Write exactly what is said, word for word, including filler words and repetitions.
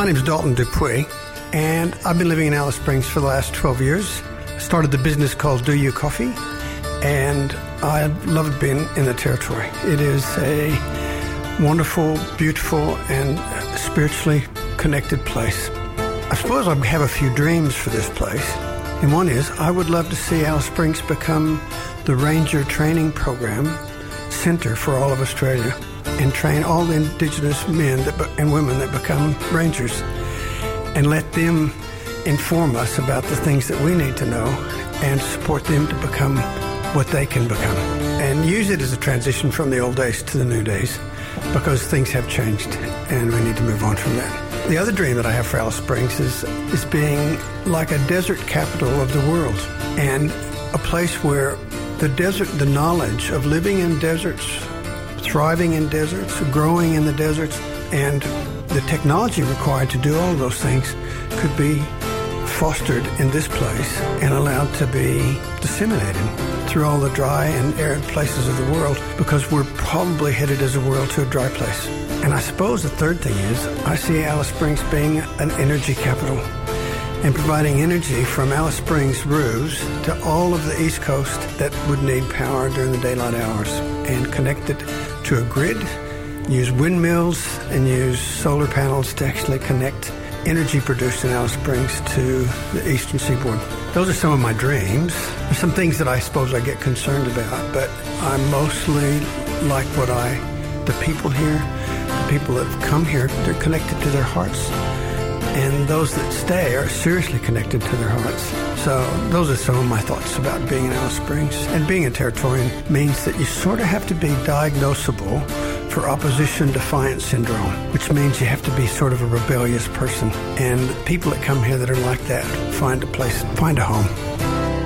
My name is Dalton Dupuy, and I've been living in Alice Springs for the last twelve years. I started the business called Do You Coffee, and I love being in the territory. It is a wonderful, beautiful, and spiritually connected place. I suppose I have a few dreams for this place, and one is I would love to see Alice Springs become the Ranger Training Program center for all of Australia, and train all the Indigenous men that be- and women that become Rangers, and let them inform us about the things that we need to know and support them to become what they can become. And use it as a transition from the old days to the new days, because things have changed and we need to move on from that. The other dream that I have for Alice Springs is, is being like a desert capital of the world, and a place where the desert, the knowledge of living in deserts, thriving in deserts, growing in the deserts, and the technology required to do all of those things could be fostered in this place and allowed to be disseminated through all the dry and arid places of the world, because we're probably headed as a world to a dry place. And I suppose the third thing is I see Alice Springs being an energy capital and providing energy from Alice Springs roofs to all of the East Coast that would need power during the daylight hours, and connect it to a grid, use windmills and use solar panels to actually connect energy produced in Alice Springs to the eastern seaboard. Those are some of my dreams. There's some things that I suppose I get concerned about, but I mostly like what I, the people here, the people that have come here, they're connected to their hearts. And those that stay are seriously connected to their hearts. So those are some of my thoughts about being in Alice Springs. And being a Territorian means that you sort of have to be diagnosable for opposition defiance syndrome, which means you have to be sort of a rebellious person. And people that come here that are like that find a place, find a home.